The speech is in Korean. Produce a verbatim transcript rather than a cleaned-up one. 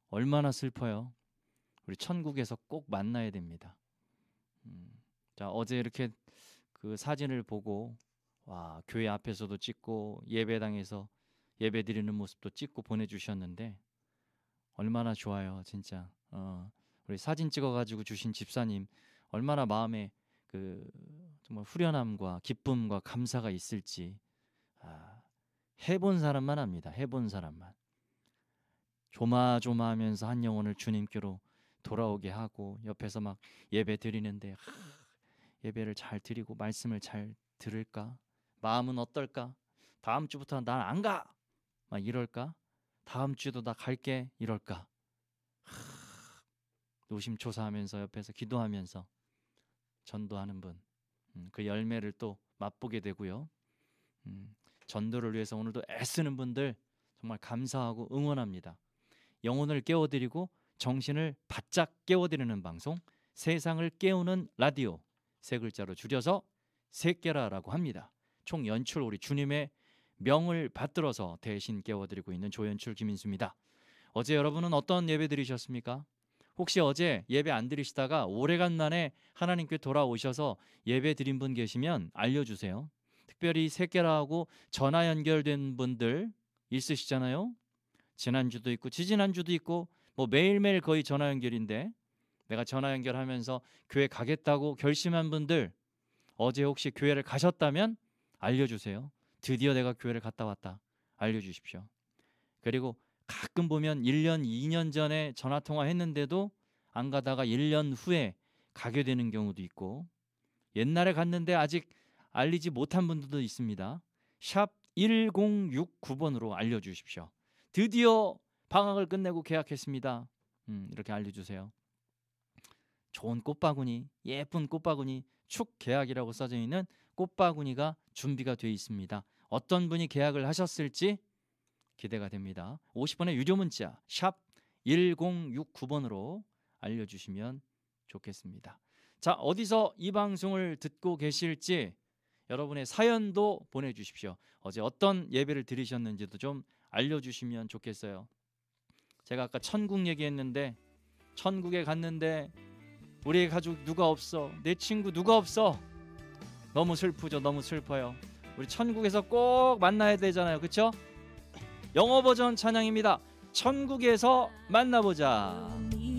얼마나 슬퍼요. 우리 천국에서 꼭 만나야 됩니다. 음, 자, 어제 이렇게 그 사진을 보고 와, 교회 앞에서도 찍고 예배당에서 예배 드리는 모습도 찍고 보내주셨는데 얼마나 좋아요, 진짜. 어, 우리 사진 찍어가지고 주신 집사님 얼마나 마음에 그 정말 후련함과 기쁨과 감사가 있을지. 아, 해본 사람만 압니다. 해본 사람만. 조마조마하면서 한 영혼을 주님께로 돌아오게 하고 옆에서 막 예배 드리는데 하, 예배를 잘 드리고 말씀을 잘 들을까? 마음은 어떨까? 다음 주부터 난 안 가! 막 이럴까? 다음 주도 나 갈게 이럴까? 하, 노심초사하면서 옆에서 기도하면서 전도하는 분, 음, 그 열매를 또 맛보게 되고요. 음, 전도를 위해서 오늘도 애쓰는 분들 정말 감사하고 응원합니다. 영혼을 깨워드리고 정신을 바짝 깨워드리는 방송, 세상을 깨우는 라디오, 세 글자로 줄여서 세깨라라고 합니다. 총 연출 우리 주님의 명을 받들어서 대신 깨워드리고 있는 조연출 김인수입니다. 어제 여러분은 어떤 예배 드리셨습니까? 혹시 어제 예배 안 드리시다가 오래간만에 하나님께 돌아오셔서 예배 드린 분 계시면 알려주세요. 특별히 세깨라하고 전화 연결된 분들 있으시잖아요. 지난주도 있고 지지난주도 있고 뭐 매일매일 거의 전화 연결인데 내가 전화 연결하면서 교회 가겠다고 결심한 분들 어제 혹시 교회를 가셨다면 알려주세요. 드디어 내가 교회를 갔다 왔다. 알려주십시오. 그리고 가끔 보면 일 년, 이 년 전에 전화통화 했는데도 안 가다가 일 년 후에 가게 되는 경우도 있고 옛날에 갔는데 아직 알리지 못한 분들도 있습니다. 샵 일공육구 번으로 알려주십시오. 드디어 방학을 끝내고 계약했습니다. 음, 이렇게 알려주세요. 좋은 꽃바구니, 예쁜 꽃바구니, 축 계약이라고 써져 있는 꽃바구니가 준비가 되어 있습니다. 어떤 분이 계약을 하셨을지 기대가 됩니다. 오십 원의 유료 문자 샵 일공육구 번으로 알려주시면 좋겠습니다. 자, 어디서 이 방송을 듣고 계실지 여러분의 사연도 보내주십시오. 어제 어떤 예배를 드리셨는지도 좀 알려주시면 좋겠어요. 제가 아까 천국 얘기했는데 천국에 갔는데 우리 가족 누가 없어, 내 친구 누가 없어. 너무 슬프죠. 너무 슬퍼요. 우리 천국에서 꼭 만나야 되잖아요. 그렇죠? 영어 버전 찬양입니다. 천국에서 만나보자.